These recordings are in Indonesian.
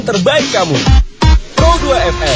Terbaik kamu, Pro 2 FM.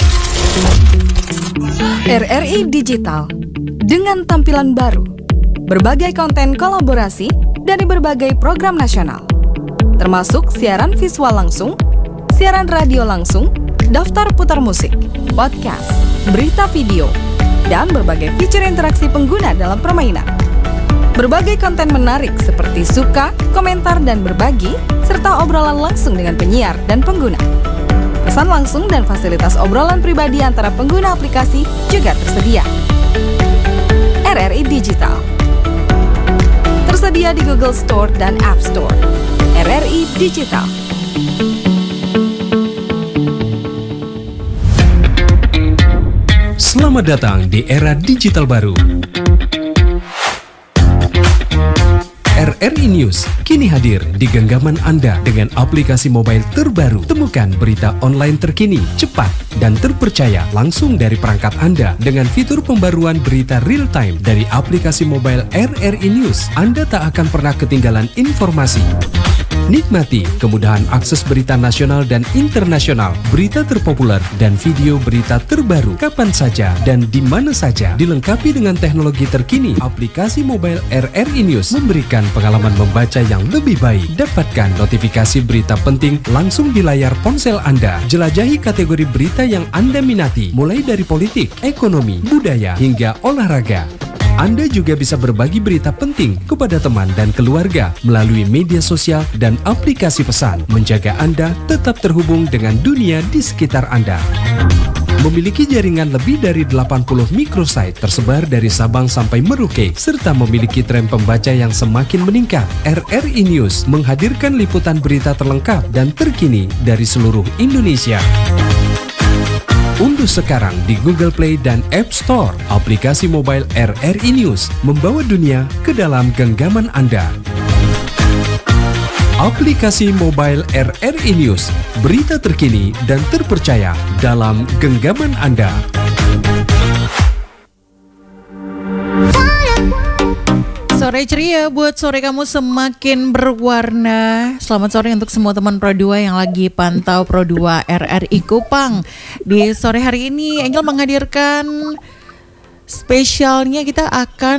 RRI Digital dengan tampilan baru, berbagai konten kolaborasi dari berbagai program nasional, termasuk siaran visual langsung, siaran radio langsung, daftar putar musik, podcast, berita video, dan berbagai fitur interaksi pengguna dalam permainan. Berbagai konten menarik seperti suka, komentar, dan berbagi, serta obrolan langsung dengan penyiar dan pengguna. Pesan langsung dan fasilitas obrolan pribadi antara pengguna aplikasi juga tersedia. RRI Digital tersedia di Google Store dan App Store. RRI Digital. Selamat datang di era digital baru. RRI News kini hadir di genggaman Anda dengan aplikasi mobile terbaru. Temukan berita online terkini, cepat, dan terpercaya langsung dari perangkat Anda dengan fitur pembaruan berita real time dari aplikasi mobile RRI News. Anda tak akan pernah ketinggalan informasi. Nikmati kemudahan akses berita nasional dan internasional, berita terpopuler, dan video berita terbaru kapan saja dan di mana saja. Dilengkapi dengan teknologi terkini, aplikasi mobile RRI News memberikan pengalaman membaca yang lebih baik. Dapatkan notifikasi berita penting langsung di layar ponsel Anda. Jelajahi kategori berita yang Anda minati, mulai dari politik, ekonomi, budaya, hingga olahraga. Anda juga bisa berbagi berita penting kepada teman dan keluarga melalui media sosial dan aplikasi pesan, menjaga Anda tetap terhubung dengan dunia di sekitar Anda. Memiliki jaringan lebih dari 80 microsite tersebar dari Sabang sampai Merauke, serta memiliki tren pembaca yang semakin meningkat. RRI News menghadirkan liputan berita terlengkap dan terkini dari seluruh Indonesia. Unduh sekarang di Google Play dan App Store aplikasi mobile RRI News, membawa dunia ke dalam genggaman Anda. Aplikasi mobile RRI News, berita terkini dan terpercaya dalam genggaman Anda. Sore ceria buat sore kamu semakin berwarna. Selamat sore untuk semua teman Pro 2 yang lagi pantau Pro 2 RRI Kupang. Di sore hari ini Angel menghadirkan spesialnya, kita akan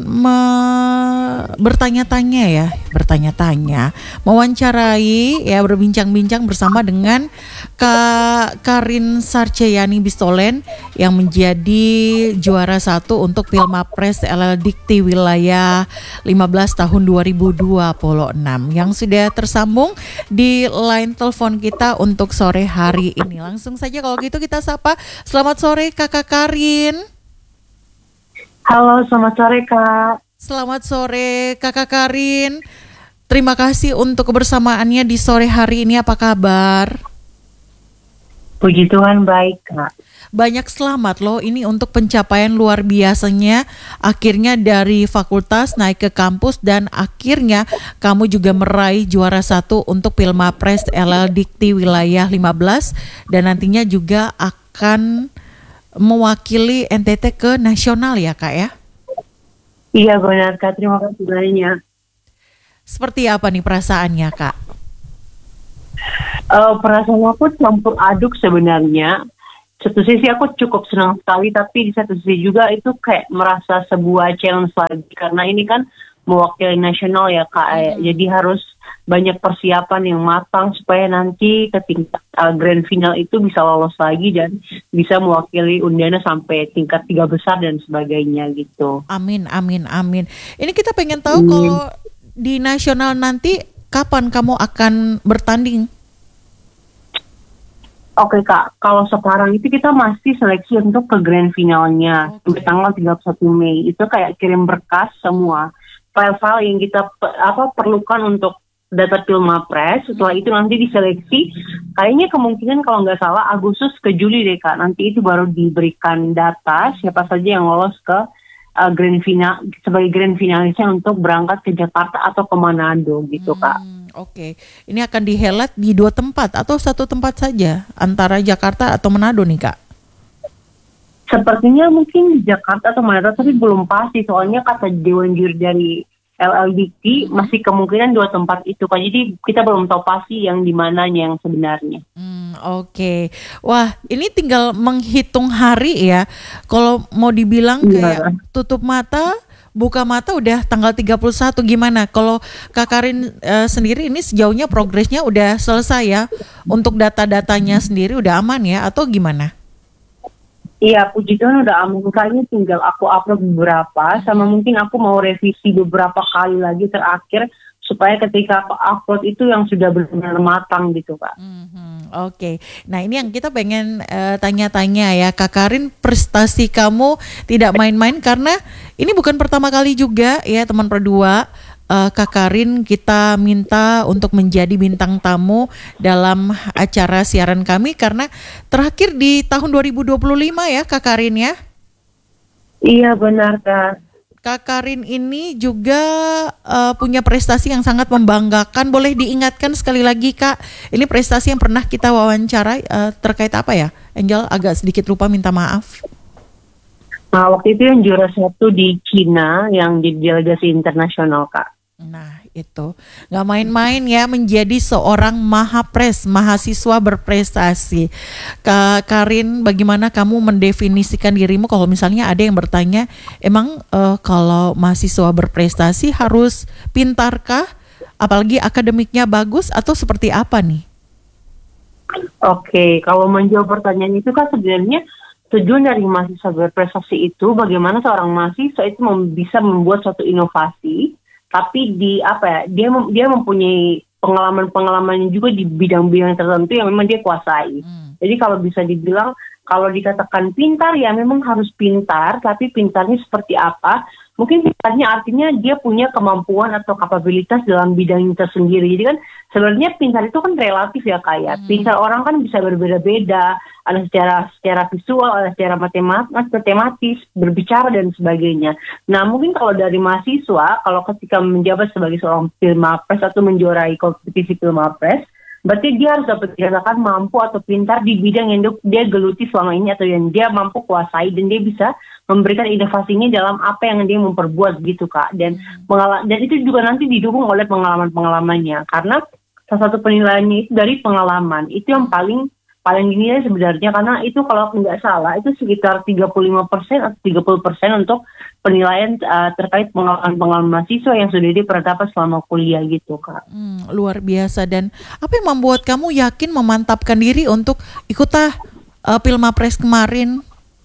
bertanya-tanya, mewawancarai ya, berbincang-bincang bersama dengan Kak Karin Sarceyani Bistolen yang menjadi juara 1 untuk Pilmapres LL Dikti Wilayah 15 tahun 2026 yang sudah tersambung di line telepon kita untuk sore hari ini. Langsung saja kalau gitu kita sapa. Selamat sore Kakak Karin. Halo, selamat sore Kak. Selamat sore Kakak Karin. Terima kasih untuk kebersamaannya di sore hari ini. Apa kabar? Puji Tuhan baik Kak. Banyak selamat loh, ini untuk pencapaian luar biasanya. Akhirnya dari fakultas naik ke kampus dan akhirnya kamu juga meraih juara 1 untuk Pilmapres LL Dikti Wilayah 15 dan nantinya juga akan mewakili NTT ke nasional ya Kak ya? Iya benar Kak, terima kasih banyak. Seperti apa nih perasaannya Kak? Perasaan aku campur aduk sebenarnya. Satu sisi aku cukup senang sekali, tapi di satu sisi juga itu kayak merasa sebuah challenge lagi. Karena ini kan mewakili nasional ya Kak, jadi harus banyak persiapan yang matang supaya nanti ke tingkat grand final itu bisa lolos lagi dan bisa mewakili Undana sampai tingkat 3 besar dan sebagainya gitu. Amin, amin, amin. Ini kita pengen tahu kalau di nasional nanti kapan kamu akan bertanding? Oke Kak, kalau sekarang itu kita masih seleksi untuk ke grand finalnya tanggal 31 Mei. Itu kayak kirim berkas semua file-file yang kita perlukan untuk data Pilmapres. Setelah itu nanti diseleksi, kayaknya kemungkinan kalau nggak salah Agustus ke Juli deh Kak. Nanti itu baru diberikan data siapa saja yang lolos ke grand final sebagai grand finalisnya untuk berangkat ke Jakarta atau ke Manado gitu Kak. Oke. Ini akan dihelat di 2 tempat atau 1 tempat saja antara Jakarta atau Manado nih Kak? Sepertinya mungkin di Jakarta atau Manado, tapi belum pasti soalnya kata Dewan Juri dari LLDT masih kemungkinan 2 tempat itu Kak. Jadi kita belum tahu pasti yang di mananya yang sebenarnya. Oke. Wah, ini tinggal menghitung hari ya. Kalau mau dibilang kayak tutup mata, buka mata udah tanggal 31 gimana? Kalau Kak Karin sendiri ini sejauhnya progresnya udah selesai ya? Untuk data-datanya sendiri udah aman ya atau gimana? Iya, puji Tuhan udah aman. Kayaknya tinggal aku upload beberapa, sama mungkin aku mau revisi beberapa kali lagi terakhir, supaya ketika aku upload itu yang sudah benar-benar matang gitu Kak. Oke. Nah ini yang kita pengen tanya-tanya ya, Kak Karin, prestasi kamu tidak main-main karena ini bukan pertama kali juga ya teman berdua. Kak Karin kita minta untuk menjadi bintang tamu dalam acara siaran kami karena terakhir di tahun 2025 ya Kak Karin ya. Iya benar Kak. Kak Karin ini juga punya prestasi yang sangat membanggakan. Boleh diingatkan sekali lagi Kak, ini prestasi yang pernah kita wawancara terkait apa ya? Angel agak sedikit lupa, minta maaf. Nah waktu itu yang juara 1 di Cina yang di delegasi internasional Kak. Nah itu gak main-main ya menjadi seorang mahapres, mahasiswa berprestasi. Kak Karin, bagaimana kamu mendefinisikan dirimu kalau misalnya ada yang bertanya, emang kalau mahasiswa berprestasi harus pintarkah? Apalagi akademiknya bagus atau seperti apa nih? Oke, kalau menjawab pertanyaan itu kan sebenarnya tujuan dari mahasiswa berprestasi itu bagaimana seorang mahasiswa itu bisa membuat suatu inovasi, tapi dia mempunyai pengalaman-pengalaman juga di bidang-bidang tertentu yang memang dia kuasai. Jadi kalau bisa dibilang, kalau dikatakan pintar ya memang harus pintar, tapi pintarnya seperti apa? Mungkin pintarnya artinya dia punya kemampuan atau kapabilitas dalam bidang tersendiri. Jadi kan sebenarnya pintar itu kan relatif ya kayak. Pintar orang kan bisa berbeda-beda, ada secara visual, ada secara matematis, berbicara dan sebagainya. Nah mungkin kalau dari mahasiswa, kalau ketika menjabat sebagai seorang Filmapres atau menjuarai kompetisi Filmapres, berarti dia harus dapat dikatakan mampu atau pintar di bidang yang dia geluti selama ini atau yang dia mampu kuasai, dan dia bisa memberikan inovasinya dalam apa yang dia memperbuat gitu Kak. Dan itu juga nanti didukung oleh pengalaman-pengalamannya, karena salah satu penilaiannya itu dari pengalaman. Itu yang paling dinilai sebenarnya, karena itu kalau nggak salah itu sekitar 35% atau 30% untuk penilaian terkait pengalaman mahasiswa yang sudah dia pernah dapat selama kuliah gitu Kak. Luar biasa. Dan apa yang membuat kamu yakin memantapkan diri untuk ikutlah Filmapres kemarin?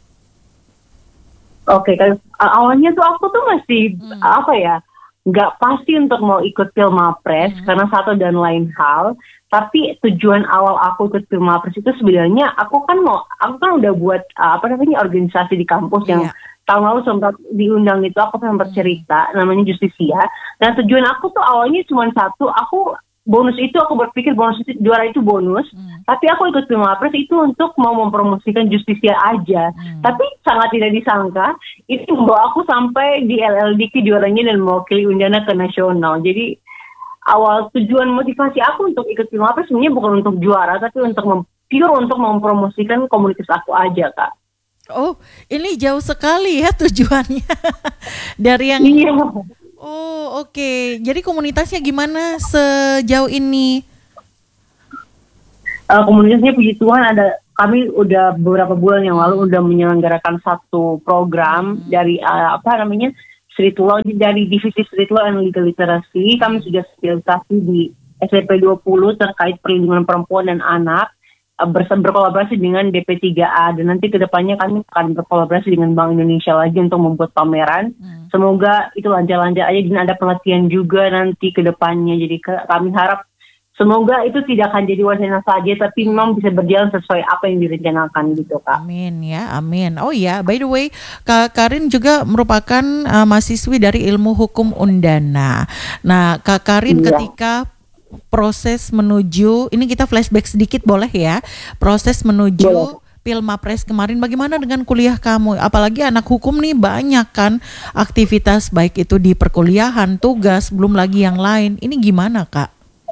Oke, awalnya tuh aku tuh masih nggak pasti untuk mau ikut Filmapres karena satu dan lain hal. Tapi tujuan awal aku ikut Filmapres itu sebenarnya aku kan udah buat organisasi di kampus yang tahun lalu sempat diundang itu, aku sempat cerita namanya Justisia. Dan tujuan aku tuh awalnya cuma satu, aku berpikir bonus itu, juara itu bonus, tapi aku ikut Filmapres itu untuk mau mempromosikan Justisia aja. Tapi sangat tidak disangka itu membawa aku sampai di LLDK juaranya dan mewakili Undana ke nasional. Jadi awal tujuan motivasi aku untuk ikut Filmapres sebenarnya bukan untuk juara, tapi untuk mempromosikan komunitas aku aja Kak. Oh, ini jauh sekali ya tujuannya dari yang. Iya. Oh, oke. Jadi komunitasnya gimana sejauh ini? Komunitasnya puji Tuhan kami udah beberapa bulan yang lalu udah menyelenggarakan satu program dari Street Law, dari divisi Street Law and Legal Literacy. Kami sudah sosialisasi di SMP 20 terkait perlindungan perempuan dan anak, berkolaborasi dengan DP3A, dan nanti kedepannya kami akan berkolaborasi dengan Bank Indonesia lagi untuk membuat pameran. Semoga itu lancar-lancar aja, dan ada pelatihan juga nanti kedepannya. Jadi kami harap semoga itu tidak akan jadi wacana saja, tapi memang bisa berjalan sesuai apa yang direncanakan gitu Kak. Amin ya, amin. Oh ya, by the way, Kak Karin juga merupakan mahasiswi dari Ilmu Hukum Undana. Nah, Kak Karin ketika proses menuju, ini kita flashback sedikit boleh ya, proses menuju Filmapres kemarin, bagaimana dengan kuliah kamu? Apalagi anak hukum nih banyak kan aktivitas, baik itu di perkuliahan, tugas, belum lagi yang lain. Ini gimana Kak?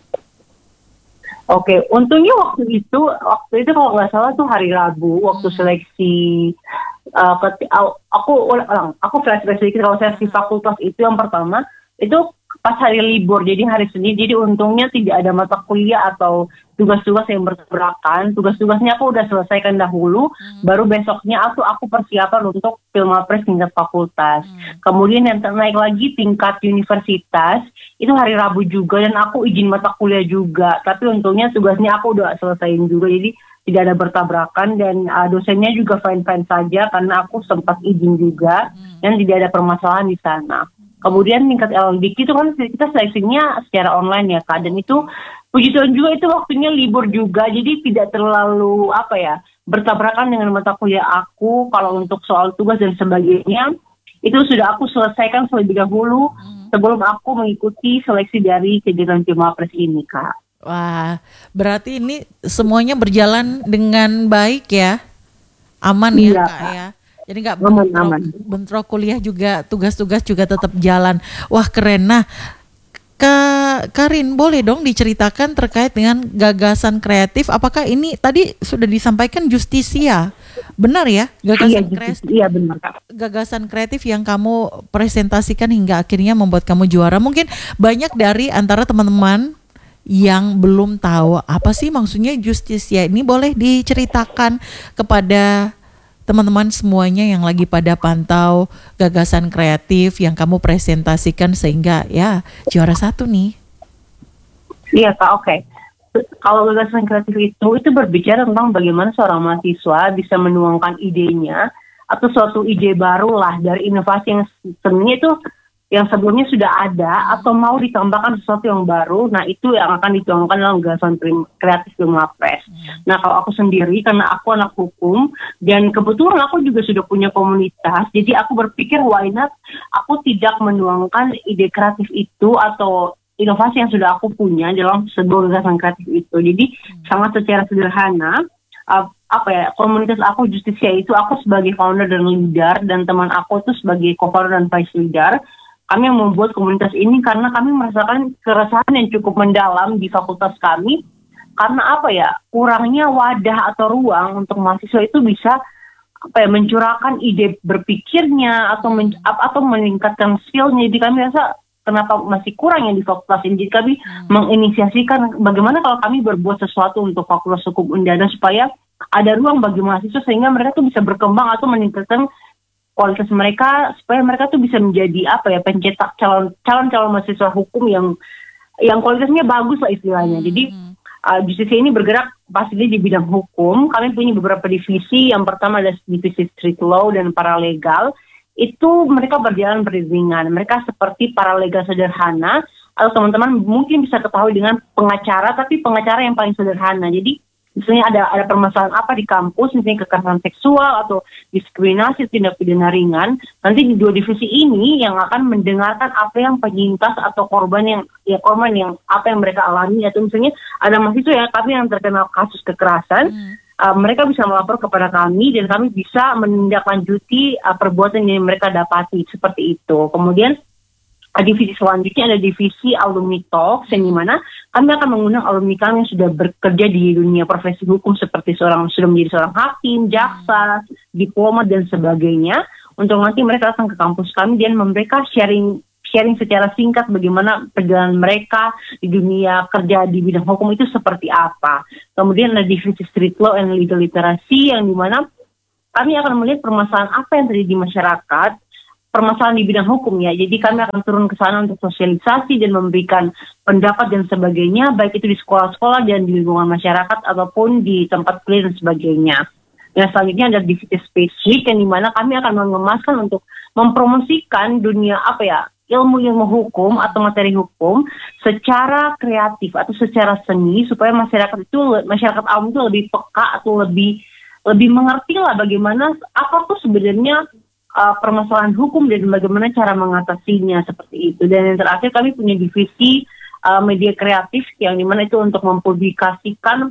Oke, untungnya waktu itu kalau nggak salah tuh hari Rabu waktu seleksi. Aku flashback sedikit, kalau seleksi fakultas itu yang pertama itu pas hari libur, jadi hari Senin, jadi untungnya tidak ada mata kuliah atau tugas-tugas yang bertabrakan. Tugas-tugasnya aku udah selesaikan dahulu, baru besoknya aku persiapan untuk Filmapres tingkat fakultas. Kemudian yang naik lagi tingkat universitas, itu hari Rabu juga, dan aku izin mata kuliah juga. Tapi untungnya tugasnya aku udah selesaiin juga, jadi tidak ada bertabrakan, dan dosennya juga fine-fine saja karena aku sempat izin juga, dan tidak ada permasalahan di sana. Kemudian tingkat LLDK itu kan kita seleksinya secara online ya Kak, dan itu puji Tuhan juga itu waktunya libur juga, jadi tidak terlalu bertabrakan dengan mata kuliah aku. Kalau untuk soal tugas dan sebagainya itu sudah aku selesaikan terlebih dahulu sebelum aku mengikuti seleksi dari kegiatan Filmapres ini Kak. Wah, berarti ini semuanya berjalan dengan baik ya, aman ya Kak ya. Jadi nggak bentrok kuliah juga, tugas-tugas juga tetap jalan. Wah keren. Nah, Kak Karin boleh dong diceritakan terkait dengan gagasan kreatif. Apakah ini tadi sudah disampaikan Justisia? Benar ya? Gagasan kreatif. Iya benar Kak. Gagasan kreatif yang kamu presentasikan hingga akhirnya membuat kamu juara. Mungkin banyak dari antara teman-teman yang belum tahu apa sih maksudnya Justisia ini, boleh diceritakan kepada teman-teman semuanya yang lagi pada pantau gagasan kreatif yang kamu presentasikan sehingga ya juara 1 nih. Iya Kak, oke. Kalau gagasan kreatif itu berbicara tentang bagaimana seorang mahasiswa bisa menuangkan idenya atau suatu ide baru lah dari inovasi yang sebenarnya itu yang sebelumnya sudah ada atau mau ditambahkan sesuatu yang baru. Nah itu yang akan dituangkan dalam gagasan kreatif Filmapres. Nah kalau aku sendiri, karena aku anak hukum dan kebetulan aku juga sudah punya komunitas, jadi aku berpikir why not aku tidak menuangkan ide kreatif itu atau inovasi yang sudah aku punya dalam sebuah gagasan kreatif itu. Jadi sangat secara sederhana, komunitas aku Justisia itu aku sebagai founder dan leader, dan teman aku itu sebagai co-founder dan vice leader. Kami yang membuat komunitas ini karena kami merasakan keresahan yang cukup mendalam di fakultas kami, karena kurangnya wadah atau ruang untuk mahasiswa itu bisa mencurahkan ide berpikirnya atau meningkatkan skillnya. Jadi kami rasa kenapa masih kurang yang di fakultas ini. Jadi kami menginisiasikan bagaimana kalau kami berbuat sesuatu untuk Fakultas Hukum Undana supaya ada ruang bagi mahasiswa sehingga mereka tuh bisa berkembang atau meningkatkan kualitas mereka, supaya mereka tuh bisa menjadi pencetak calon mahasiswa hukum yang kualitasnya bagus lah istilahnya. Jadi Justisia ini bergerak pastinya di bidang hukum. Kami punya beberapa divisi. Yang pertama ada divisi street law dan paralegal. Itu mereka berjalan beriringan. Mereka seperti paralegal sederhana, atau teman-teman mungkin bisa ketahui dengan pengacara, tapi pengacara yang paling sederhana. Jadi misalnya ada permasalahan apa di kampus, misalnya kekerasan seksual atau diskriminasi, tindak pidana ringan, nanti di dua divisi ini yang akan mendengarkan apa yang penyintas atau korban yang apa yang mereka alami, atau misalnya ada mahasiswa kami yang terkena kasus kekerasan, mereka bisa melapor kepada kami dan kami bisa menindaklanjuti perbuatan yang mereka dapati seperti itu. Kemudian divisi selanjutnya ada divisi alumni talks, yang dimana kami akan mengundang alumni kami yang sudah bekerja di dunia profesi hukum seperti sudah menjadi seorang hakim, jaksa, diplomat dan sebagainya, untuk nanti mereka datang ke kampus kami dan mereka sharing secara singkat bagaimana perjalanan mereka di dunia kerja di bidang hukum itu seperti apa. Kemudian ada divisi street law and legal literacy, yang dimana kami akan melihat permasalahan apa yang terjadi di masyarakat, permasalahan di bidang hukum ya. Jadi kami akan turun ke sana untuk sosialisasi dan memberikan pendapat dan sebagainya, baik itu di sekolah-sekolah dan di lingkungan masyarakat ataupun di tempat kuliah dan sebagainya. Dan selanjutnya ada divisi spesifik, yang dimana kami akan mengemaskan untuk mempromosikan dunia ilmu hukum atau materi hukum secara kreatif atau secara seni, supaya masyarakat awam itu lebih peka atau lebih mengerti lah bagaimana apa tuh sebenarnya permasalahan hukum dan bagaimana cara mengatasinya seperti itu. Dan yang terakhir kami punya divisi media kreatif, yang dimana itu untuk mempublikasikan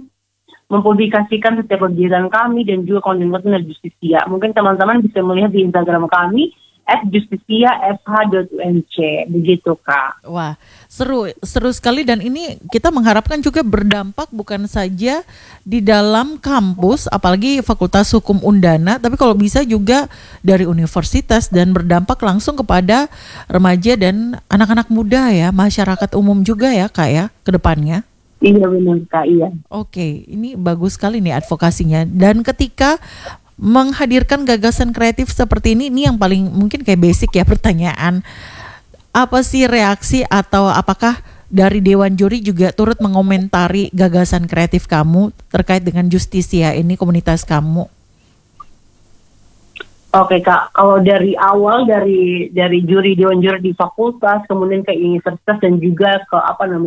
setiap kegiatan kami dan juga konten-konten dari Justisia. Mungkin teman-teman bisa melihat di Instagram kami @justisia.fh.unc, begitu Kak. Wah, seru sekali, dan ini kita mengharapkan juga berdampak bukan saja di dalam kampus, apalagi Fakultas Hukum Undana, tapi kalau bisa juga dari universitas dan berdampak langsung kepada remaja dan anak-anak muda ya, masyarakat umum juga ya Kak ya, ke depannya. Iya benar Kak, iya. Oke, ini bagus sekali nih advokasinya. Dan ketika menghadirkan gagasan kreatif seperti ini yang paling mungkin kayak basic ya pertanyaan. Apa sih reaksi atau apakah dari Dewan Juri juga turut mengomentari gagasan kreatif kamu terkait dengan Justisia ini, komunitas kamu? Oke Kak, kalau dari awal dari juri Dewan Juri di fakultas, kemudian ke universitas dan juga ke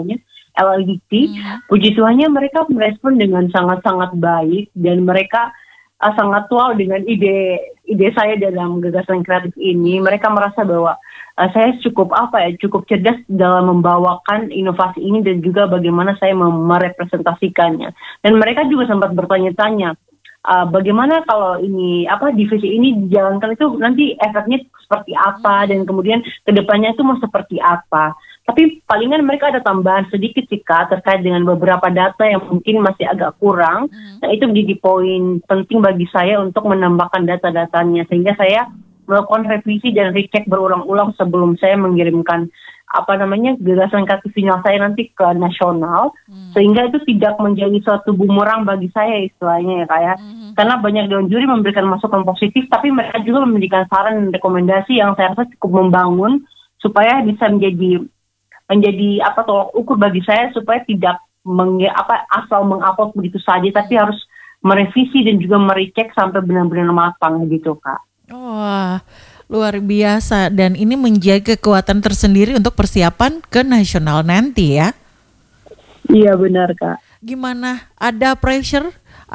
LLDT, puji Tuhannya mereka merespon dengan sangat-sangat baik dan mereka sangat wow dengan ide saya dalam gagasan kreatif ini. Mereka merasa bahwa saya cukup cerdas dalam membawakan inovasi ini dan juga bagaimana saya merepresentasikannya. Dan mereka juga sempat bertanya-tanya, bagaimana kalau divisi ini dijalankan itu nanti efeknya seperti apa dan kemudian kedepannya itu mau seperti apa. Tapi palingan mereka ada tambahan sedikit sih Kak terkait dengan beberapa data yang mungkin masih agak kurang. Nah itu menjadi poin penting bagi saya untuk menambahkan data-datanya sehingga saya melakukan revisi dan recheck berulang-ulang sebelum saya mengirimkan gagasan kreatif final saya nanti ke nasional, sehingga itu tidak menjadi suatu bumerang bagi saya istilahnya ya Kak ya. Karena banyak dewan juri memberikan masukan positif, tapi mereka juga memberikan saran dan rekomendasi yang saya rasa cukup membangun supaya bisa menjadi tolak ukur bagi saya supaya tidak asal mengupload begitu saja, tapi harus merevisi dan juga merecek sampai benar-benar matang gitu Kak. Wah, luar biasa, dan ini menjadi kekuatan tersendiri untuk persiapan ke nasional nanti ya. Iya benar Kak. Gimana? Ada pressure?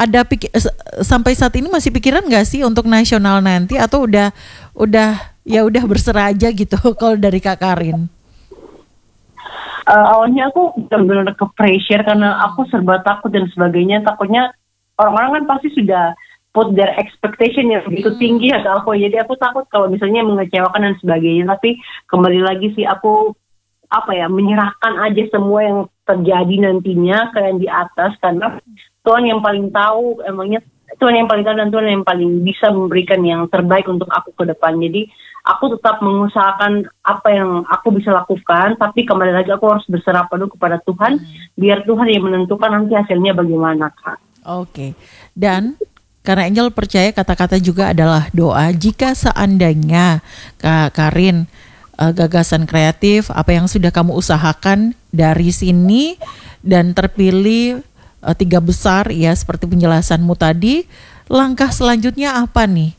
Sampai saat ini masih pikiran nggak sih untuk nasional nanti atau udah berserah aja gitu kalau dari Kak Karin? Awalnya aku benar-benar ke pressure karena aku serba takut dan sebagainya. Takutnya orang-orang kan pasti sudah put their expectation yang begitu tinggi atau aku. Jadi aku takut kalau misalnya mengecewakan dan sebagainya. Tapi kembali lagi sih aku menyerahkan aja semua yang terjadi nantinya ke yang di atas karena Tuhan yang paling tahu, Tuhan yang paling tahu dan Tuhan yang paling bisa memberikan yang terbaik untuk aku ke depan. Jadi aku tetap mengusahakan apa yang aku bisa lakukan, tapi kembali lagi aku harus berserah penuh kepada Tuhan, biar Tuhan yang menentukan nanti hasilnya bagaimana Kak. Oke. Dan karena Angel percaya kata-kata juga adalah doa, jika seandainya Kak Karin gagasan kreatif apa yang sudah kamu usahakan dari sini dan terpilih 3 besar ya seperti penjelasanmu tadi, langkah selanjutnya apa nih?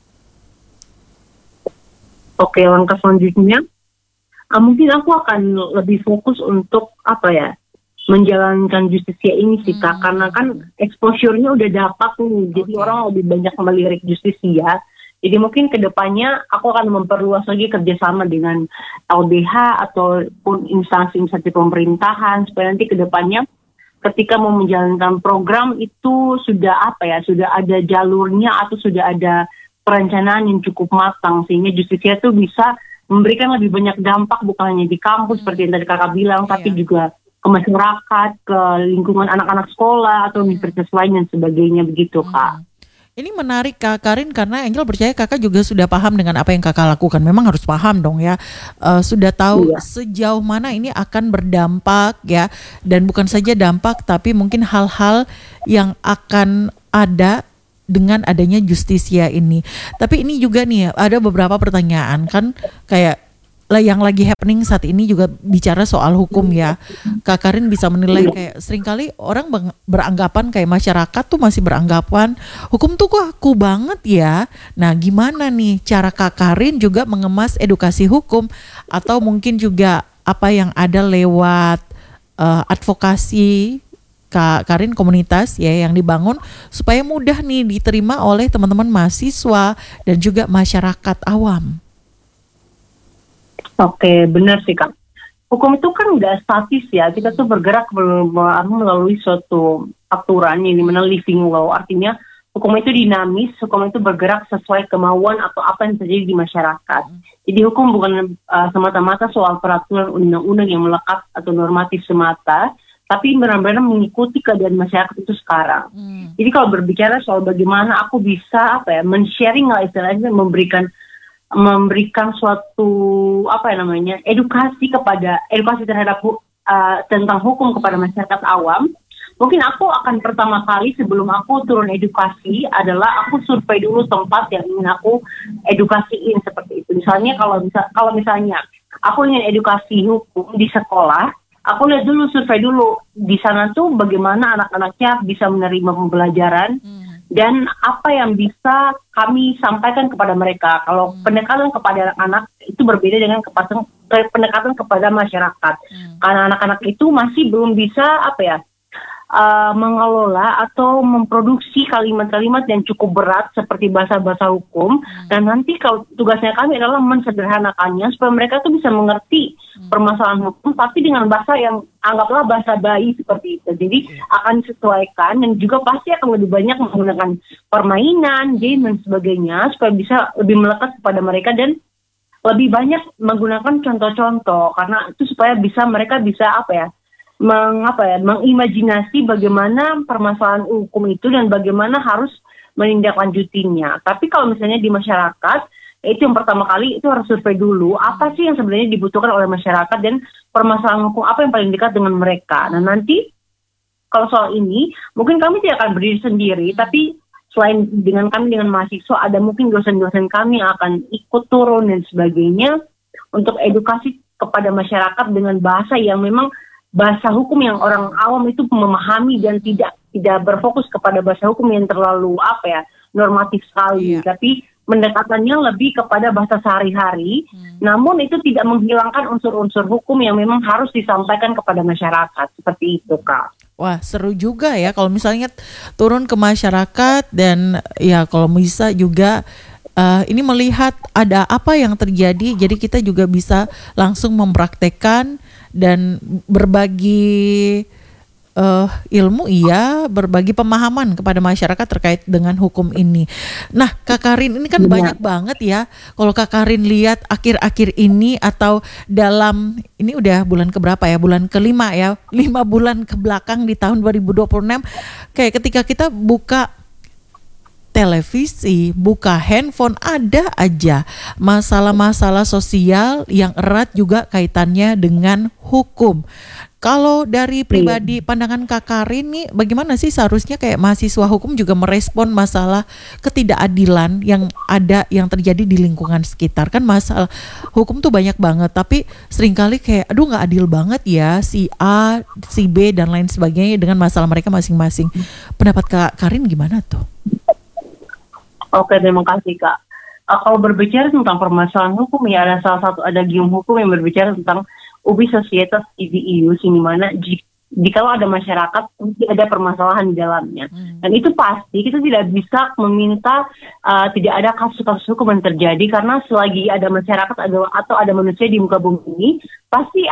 Oke, langkah selanjutnya mungkin aku akan lebih fokus untuk menjalankan Justisia ini sih Kak, karena kan exposure-nya udah dapat nih, jadi orang lebih banyak melirik Justisia. Jadi mungkin kedepannya aku akan memperluas lagi kerjasama dengan LBH ataupun instansi-instansi pemerintahan supaya nanti kedepannya ketika mau menjalankan program itu sudah ada jalurnya atau sudah ada perencanaan yang cukup matang sehingga Justisia itu bisa memberikan lebih banyak dampak bukan hanya di kampus seperti yang tadi Kakak bilang, tapi juga ke masyarakat, ke lingkungan anak-anak sekolah atau universitas lain dan sebagainya begitu Kak. Ini menarik Kak Karin karena Angel percaya Kakak juga sudah paham dengan apa yang Kakak lakukan. Memang harus paham dong ya, sudah tahu sejauh mana ini akan berdampak ya. Dan bukan saja dampak tapi mungkin hal-hal yang akan ada dengan adanya Justisia ini. Tapi ini juga nih ada beberapa pertanyaan kan kayak yang lagi happening saat ini juga bicara soal hukum ya. Kak Karin bisa menilai kayak seringkali orang beranggapan kayak masyarakat tuh masih beranggapan hukum tuh kok kaku banget ya. Nah gimana nih cara Kak Karin juga mengemas edukasi hukum atau mungkin juga apa yang ada lewat advokasi Kak Karin komunitas ya yang dibangun supaya mudah nih diterima oleh teman-teman mahasiswa dan juga masyarakat awam. Oke, benar sih Kak. Hukum itu kan nggak statis ya. Kita tuh bergerak melalui suatu aturan yang dimana living law. Artinya hukum itu dinamis, hukum itu bergerak sesuai kemauan atau apa yang terjadi di masyarakat. Jadi hukum bukan semata-mata soal peraturan undang-undang yang melekat atau normatif semata, tapi benar-benar mengikuti keadaan masyarakat itu sekarang. Jadi kalau berbicara soal bagaimana aku bisa men-sharing lah istilahnya, memberikan suatu edukasi terhadap tentang hukum kepada masyarakat awam. Mungkin aku akan pertama kali sebelum aku turun edukasi adalah aku survei dulu tempat yang ingin aku edukasiin seperti itu. Misalnya kalau misalnya aku ingin edukasi hukum di sekolah, aku lihat dulu, survei dulu di sana tuh bagaimana anak-anaknya bisa menerima pembelajaran dan apa yang bisa kami sampaikan kepada mereka. Kalau pendekatan kepada anak-anak itu berbeda dengan pendekatan kepada masyarakat. Karena anak-anak itu masih belum bisa mengelola atau memproduksi kalimat-kalimat yang cukup berat seperti bahasa-bahasa hukum, dan nanti kalau tugasnya kami adalah mensederhanakannya supaya mereka tuh bisa mengerti permasalahan hukum tapi dengan bahasa yang anggaplah bahasa bayi seperti itu. Jadi akan disesuaikan dan juga pasti akan lebih banyak menggunakan permainan, game dan sebagainya supaya bisa lebih melekat kepada mereka dan lebih banyak menggunakan contoh-contoh, karena itu supaya mereka bisa mengimajinasi bagaimana permasalahan hukum itu dan bagaimana harus menindaklanjutinya. Tapi kalau misalnya di masyarakat, itu yang pertama kali itu harus survei dulu apa sih yang sebenarnya dibutuhkan oleh masyarakat dan permasalahan hukum apa yang paling dekat dengan mereka. Nah nanti kalau soal ini mungkin kami tidak akan berdiri sendiri, tapi selain dengan mahasiswa ada mungkin dosen-dosen kami yang akan ikut turun dan sebagainya untuk edukasi kepada masyarakat dengan bahasa yang memang bahasa hukum yang orang awam itu memahami dan tidak berfokus kepada bahasa hukum yang terlalu normatif sekali, tapi pendekatannya lebih kepada bahasa sehari-hari. Namun itu tidak menghilangkan unsur-unsur hukum yang memang harus disampaikan kepada masyarakat, seperti itu, Kak. Wah, seru juga ya kalau misalnya turun ke masyarakat dan ya kalau bisa juga ini melihat ada apa yang terjadi, jadi kita juga bisa langsung mempraktekkan dan berbagi ilmu, berbagi pemahaman kepada masyarakat terkait dengan hukum ini. Nah, Kak Karin, ini kan banyak banget ya. Kalau Kak Karin lihat akhir-akhir ini atau dalam, ini udah bulan keberapa ya? Bulan kelima ya, 5 bulan ke belakang di tahun 2026. Kayak ketika kita buka televisi, buka handphone, ada aja masalah-masalah sosial yang erat juga kaitannya dengan hukum. Kalau dari pribadi pandangan Kak Karin nih, bagaimana sih seharusnya kayak mahasiswa hukum juga merespon masalah ketidakadilan yang ada, yang terjadi di lingkungan sekitar? Kan masalah hukum tuh banyak banget, tapi seringkali kayak aduh gak adil banget ya si A, si B dan lain sebagainya dengan masalah mereka masing-masing. Pendapat Kak Karin gimana tuh? Oke, terima kasih, Kak. Kalau berbicara tentang permasalahan hukum ya ada gium hukum yang berbicara tentang ubi societas ibi ius, di mana jikalau ada masyarakat pasti ada permasalahan di dalamnya. Dan itu pasti kita tidak bisa meminta tidak ada kasus-kasus hukum yang terjadi, karena selagi ada masyarakat atau ada manusia di muka bumi ini pasti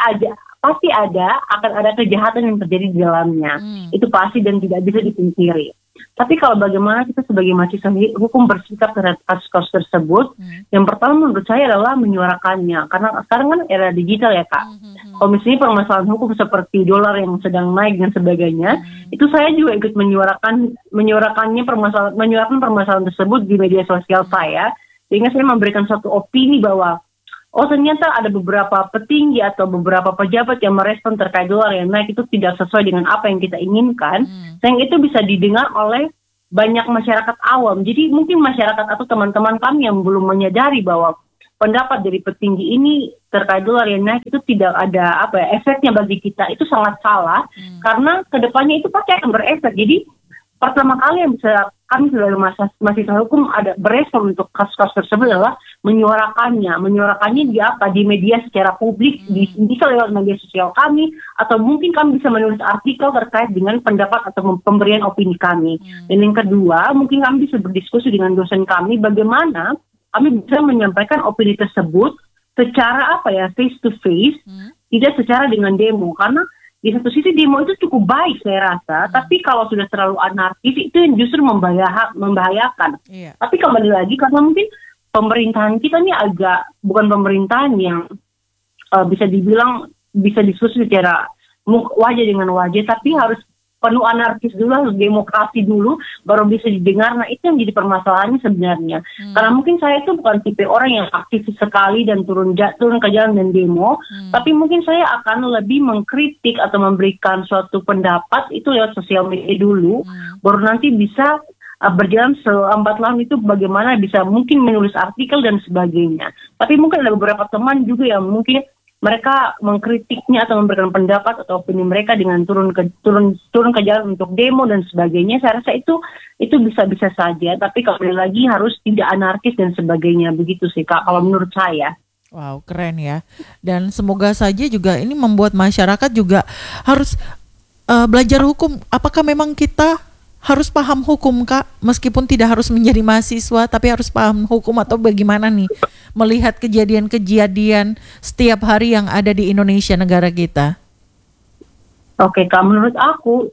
akan ada kejahatan yang terjadi di dalamnya. Itu pasti dan tidak bisa dipungkiri. Tapi kalau bagaimana kita sebagai mahasiswa hukum bersikap terhadap kasus-kasus tersebut, yang pertama menurut saya adalah menyuarakannya. Karena sekarang kan era digital ya, Kak. Kalau misalnya permasalahan hukum seperti dolar yang sedang naik dan sebagainya, itu saya juga ikut menyuarakan permasalahan tersebut di media sosial saya, sehingga saya memberikan suatu opini bahwa ternyata ada beberapa petinggi atau beberapa pejabat yang merespon terkait dolar yang naik itu tidak sesuai dengan apa yang kita inginkan, sehingga itu bisa didengar oleh banyak masyarakat awam. Jadi mungkin masyarakat atau teman-teman kami yang belum menyadari bahwa pendapat dari petinggi ini terkait dolar yang naik itu tidak ada efeknya bagi kita, itu sangat salah, karena kedepannya itu pasti akan berefek. Jadi pertama kali yang bisa kami sebagai mahasiswa hukum ada berespon untuk kasus-kasus tersebut adalah menyuarakannya di media secara publik, bisa lewat media sosial kami, atau mungkin kami bisa menulis artikel terkait dengan pendapat atau pemberian opini kami. Dan yang kedua, mungkin kami bisa berdiskusi dengan dosen kami bagaimana kami bisa menyampaikan opini tersebut secara face to face, tidak secara dengan demo, karena di satu sisi demo itu cukup baik saya rasa, tapi kalau sudah terlalu anarkis itu yang justru membahayakan. Tapi kembali lagi karena mungkin pemerintahan kita ini bukan pemerintahan yang bisa dibilang bisa diskusi secara wajah dengan wajah, tapi harus penuh anarkis dulu, harus demokrasi dulu, baru bisa didengar. Nah itu yang jadi permasalahannya sebenarnya. Karena mungkin saya itu bukan tipe orang yang aktivis sekali dan turun ke jalan dan demo, tapi mungkin saya akan lebih mengkritik atau memberikan suatu pendapat itu lewat sosial media dulu, baru nanti bisa berjalan selambat laun itu bagaimana bisa mungkin menulis artikel dan sebagainya. Tapi mungkin ada beberapa teman juga yang mungkin mereka mengkritiknya atau memberikan pendapat atau opini mereka dengan turun ke jalan untuk demo dan sebagainya. Saya rasa itu bisa-bisa saja, tapi kembali lagi harus tidak anarkis dan sebagainya, begitu sih Kak kalau menurut saya. Wow, keren ya. Dan semoga saja juga ini membuat masyarakat juga harus belajar hukum. Apakah memang kita harus paham hukum Kak, meskipun tidak harus menjadi mahasiswa, tapi harus paham hukum, atau bagaimana nih melihat kejadian-kejadian setiap hari yang ada di Indonesia, negara kita? Oke Kak, menurut aku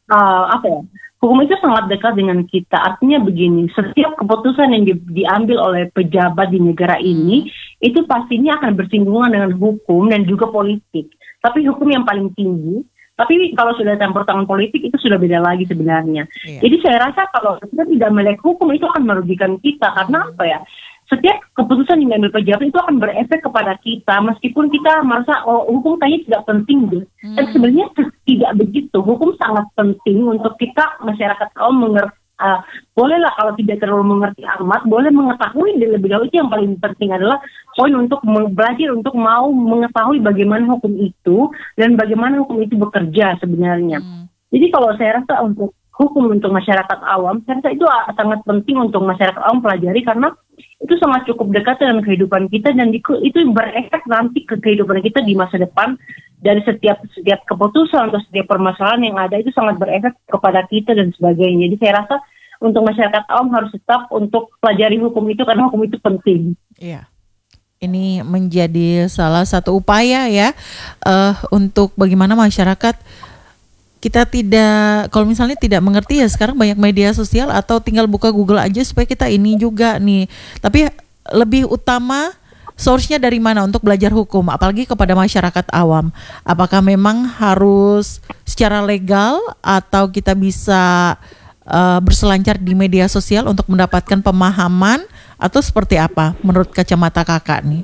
hukum itu sangat dekat dengan kita. Artinya begini, setiap keputusan yang diambil oleh pejabat di negara ini itu pastinya akan bersinggungan dengan hukum dan juga politik. Tapi hukum yang paling tinggi. Tapi kalau sudah campur tangan politik itu sudah beda lagi sebenarnya. Jadi saya rasa kalau kita tidak melek hukum itu akan merugikan kita. Karena apa ya? Setiap keputusan yang diambil pejabat itu akan berefek kepada kita. Meskipun kita merasa hukum kayaknya tidak penting deh. Dan sebenarnya tidak begitu. Hukum sangat penting untuk kita masyarakat kaum mengerti. Bolehlah kalau tidak terlalu mengerti amat, boleh mengetahui lebih dahulu. Itu yang paling penting adalah poin untuk belajar, untuk mau mengetahui bagaimana hukum itu dan bagaimana hukum itu bekerja sebenarnya. Jadi kalau saya rasa untuk hukum untuk masyarakat awam, saya rasa itu sangat penting untuk masyarakat awam pelajari karena itu sangat cukup dekat dengan kehidupan kita dan itu berefek nanti ke kehidupan kita di masa depan. Dari setiap keputusan atau setiap permasalahan yang ada itu sangat berefek kepada kita dan sebagainya. Jadi saya rasa untuk masyarakat awam harus tetap untuk pelajari hukum itu karena hukum itu penting. Iya. Ini menjadi salah satu upaya ya untuk bagaimana masyarakat kita tidak, kalau misalnya tidak mengerti ya sekarang banyak media sosial atau tinggal buka Google aja supaya kita ini juga nih. Tapi lebih utama source-nya dari mana untuk belajar hukum, apalagi kepada masyarakat awam? Apakah memang harus secara legal atau kita bisa berselancar di media sosial untuk mendapatkan pemahaman, atau seperti apa menurut kacamata kakak nih?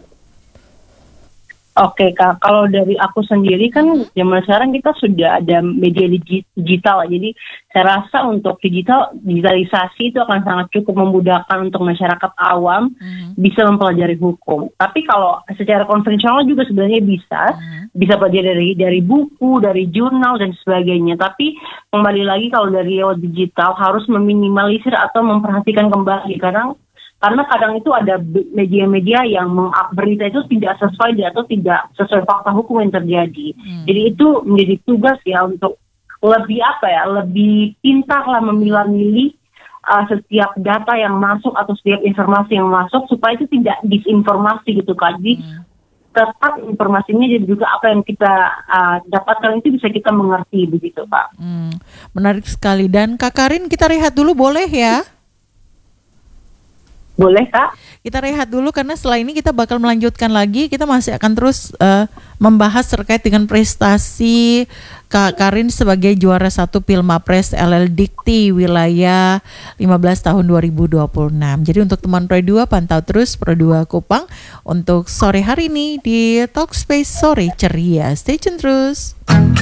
Oke Kak, kalau dari aku sendiri kan zaman sekarang kita sudah ada media digital, jadi saya rasa untuk digitalisasi itu akan sangat cukup memudahkan untuk masyarakat awam bisa mempelajari hukum. Tapi kalau secara konvensional juga sebenarnya bisa pelajari dari buku, dari jurnal dan sebagainya. Tapi kembali lagi kalau dari lewat digital harus meminimalisir atau memperhatikan kembali karena kadang itu ada media-media yang berita itu tidak sesuai atau tidak sesuai fakta hukum yang terjadi. Jadi itu menjadi tugas ya untuk lebih pintar lah memilah-milih setiap data yang masuk atau setiap informasi yang masuk supaya itu tidak disinformasi gitu Kak. Jadi tetap informasinya dan juga apa yang kita dapatkan itu bisa kita mengerti begitu Pak. Menarik sekali. Dan Kak Karin, kita rehat dulu boleh ya? Boleh Kak? Kita rehat dulu karena setelah ini kita bakal melanjutkan lagi. Kita masih akan terus membahas terkait dengan prestasi Kak Karin sebagai juara 1 Pilmapres LL Dikti wilayah 15 tahun 2026. Jadi untuk teman Pro 2 pantau terus Pro 2 Kupang untuk sore hari ini di Talkspace Sore Ceria. Stay tune terus.